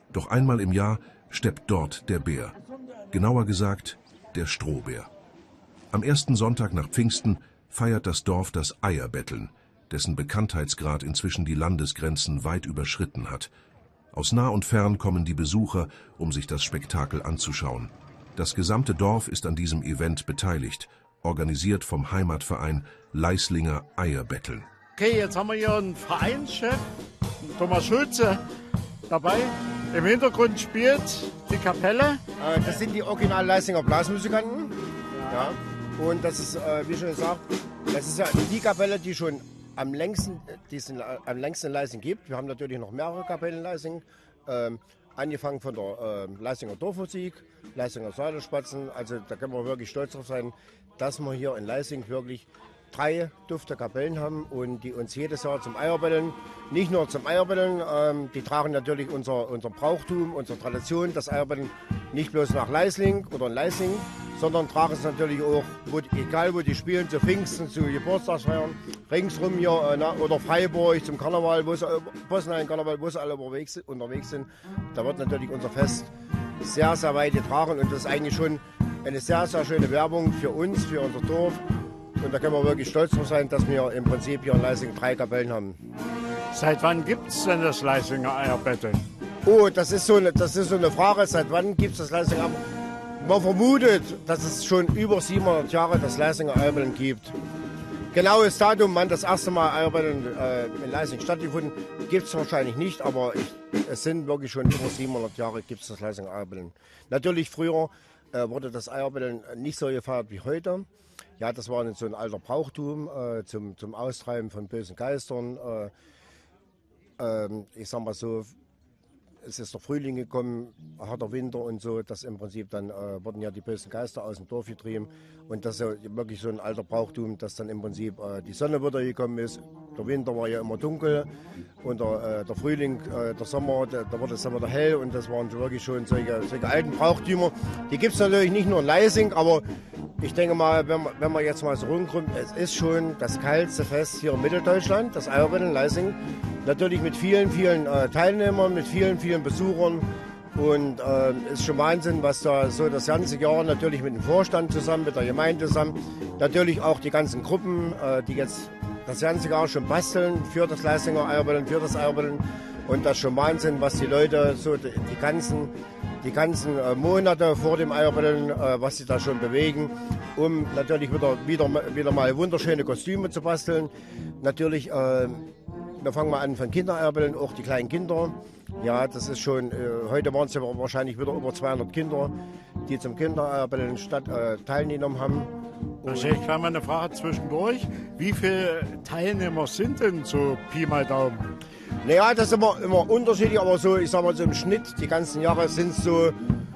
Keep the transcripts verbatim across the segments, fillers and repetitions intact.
Doch einmal im Jahr steppt dort der Bär. Genauer gesagt, der Strohbär. Am ersten Sonntag nach Pfingsten feiert das Dorf das Eierbetteln, dessen Bekanntheitsgrad inzwischen die Landesgrenzen weit überschritten hat. Aus nah und fern kommen die Besucher, um sich das Spektakel anzuschauen. Das gesamte Dorf ist an diesem Event beteiligt, organisiert vom Heimatverein Leislinger Eierbetteln. Okay, jetzt haben wir hier einen Vereinschef, Thomas Schulze, dabei. Im Hintergrund spielt die Kapelle. Das sind die original Leislinger Blasmusikanten. Ja. Und das ist, wie schon gesagt, das ist ja die Kapelle, die schon am längsten, die es am längsten in Leising gibt. Wir haben natürlich noch mehrere Kapellen in Leising. Ähm, angefangen von der äh, Leisinger Dorfmusik, Leisinger Säulerspatzen. Also da können wir wirklich stolz drauf sein, dass wir hier in Leising wirklich drei dufte Kapellen haben und die uns jedes Jahr zum Eierbetteln, nicht nur zum Eierbetteln, ähm, die tragen natürlich unser, unser Brauchtum, unsere Tradition, das Eierbetteln nicht bloß nach Leisling oder in Leising, sondern tragen es natürlich auch, wo, egal wo die spielen, zu Pfingsten, zu Geburtstagsfeiern, ringsrum hier äh, na, oder Freiburg zum Karneval, wo sie, Bosnien-Karneval, wo sie alle unterwegs, unterwegs sind. Da wird natürlich unser Fest sehr, sehr weit getragen und das ist eigentlich schon eine sehr, sehr schöne Werbung für uns, für unser Dorf. Und da können wir wirklich stolz drauf sein, dass wir im Prinzip hier in Leising drei Kapellen haben. Seit wann gibt es denn das Leisinger Eierbetteln? Oh, das ist so eine, das ist so eine Frage, seit wann gibt es das Leisinger Eierbetteln? Man vermutet, dass es schon über siebenhundert Jahre das Leisinger Eierbetteln gibt. Genaues Datum, wann das erste Mal Eierbetteln äh, in Leising stattgefunden, gibt es wahrscheinlich nicht, aber ich, es sind wirklich schon über siebenhundert Jahre gibt es das Leisinger Eierbetteln. Natürlich früher äh, wurde das Eierbetteln nicht so gefeiert wie heute. Ja, das war so ein alter Brauchtum äh, zum, zum Austreiben von bösen Geistern. Äh, äh, ich sag mal so, es ist der Frühling gekommen, harter Winter und so, dass im Prinzip dann äh, wurden ja die bösen Geister aus dem Dorf getrieben. Und das ist ja wirklich so ein alter Brauchtum, dass dann im Prinzip äh, die Sonne wieder gekommen ist. Der Winter war ja immer dunkel und der, äh, der Frühling, äh, der Sommer, der, da wurde es dann wieder hell und das waren wirklich schon solche, solche alten Brauchtümer. Die gibt es natürlich nicht nur in Leising, aber ich denke mal, wenn man, wenn man jetzt mal so rumkommt, es ist schon das kälteste Fest hier in Mitteldeutschland, das Eierbetteln Leising. Natürlich mit vielen, vielen äh, Teilnehmern, mit vielen, vielen Besuchern. Und es äh, ist schon Wahnsinn, was da so das ganze Jahr natürlich mit dem Vorstand zusammen, mit der Gemeinde zusammen, natürlich auch die ganzen Gruppen, äh, die jetzt das ganze Jahr schon basteln für das Leisinger Eierbetteln, für das Eierbetteln. Und das ist schon Wahnsinn, was die Leute so die, die ganzen, die ganzen äh, Monate vor dem Eierbetteln, äh, was sie da schon bewegen, um natürlich wieder, wieder, wieder mal wunderschöne Kostüme zu basteln. Natürlich, äh, wir fangen mal an von Kindereierbetteln, auch die kleinen Kinder. Ja, das ist schon, äh, heute waren es ja wahrscheinlich wieder über zweihundert Kinder, die zum Kindereierbetteln statt äh, teilgenommen haben. Da stelle ich gleich mal eine Frage zwischendurch. Wie viele Teilnehmer sind denn so Pi mal Daumen? Naja, das ist immer, immer unterschiedlich, aber so, ich sag mal so im Schnitt, die ganzen Jahre sind es so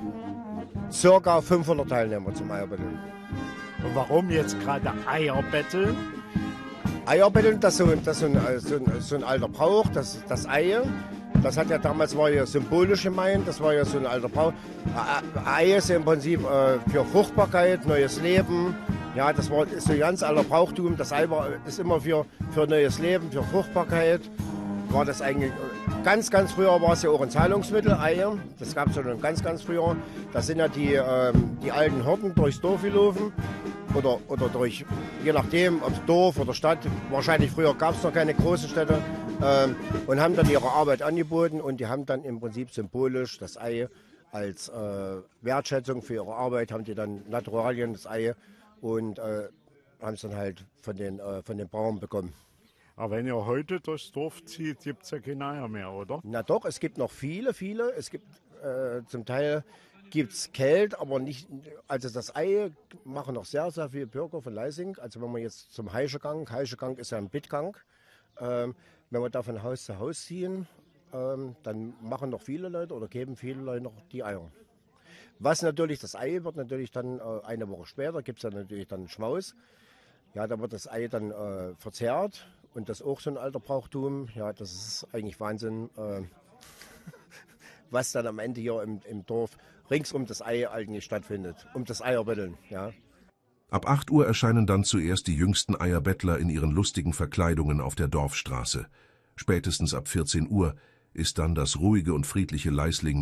circa fünfhundert Teilnehmer zum Eierbetteln. Und warum jetzt gerade Eierbetteln? Eierbetteln, das ist so, das ist so, ein, so, ein, so ein alter Brauch, das, das Ei. Das hat ja damals war ja symbolisch gemeint, das war ja so ein alter Brauch. Ei ist ja im Prinzip äh, für Fruchtbarkeit, neues Leben. Ja, das war, ist so ein ganz alter Brauchtum. Das Ei war, ist immer für, für neues Leben, für Fruchtbarkeit. War das eigentlich, ganz, ganz früher war es ja auch ein Zahlungsmittel, Eier. Das gab es ja schon ganz, ganz früher. Da sind ja die, ähm, die alten Hirten durchs Dorf gelaufen. Oder, oder durch, je nachdem, ob Dorf oder Stadt, wahrscheinlich früher gab es noch keine großen Städte, ähm, und haben dann ihre Arbeit angeboten und die haben dann im Prinzip symbolisch das Ei als äh, Wertschätzung für ihre Arbeit, haben die dann Naturalien, das Ei, und äh, haben es dann halt von den, äh, von den Bauern bekommen. Aber wenn ihr heute durchs Dorf zieht, gibt es ja keine Eier mehr, oder? Na doch, es gibt noch viele, viele. Es gibt äh, zum Teil gibt es Kält, aber nicht, also das Ei machen noch sehr, sehr viele Bürger von Leising. Also wenn man jetzt zum Heischegang, Heischegang ist ja ein Bittgang, ähm, wenn wir da von Haus zu Haus ziehen, ähm, dann machen noch viele Leute oder geben viele Leute noch die Eier. Was natürlich, das Ei wird natürlich dann äh, eine Woche später, gibt es dann natürlich dann Schmaus. Ja, da wird das Ei dann äh, verzehrt und das ist auch so ein alter Brauchtum. Ja, das ist eigentlich Wahnsinn, äh, was dann am Ende hier im, im Dorf rings um das Ei eigentlich stattfindet, um das Eierbetteln, ja. Ab acht Uhr erscheinen dann zuerst die jüngsten Eierbettler in ihren lustigen Verkleidungen auf der Dorfstraße. Spätestens ab vierzehn Uhr ist dann das ruhige und friedliche Leisling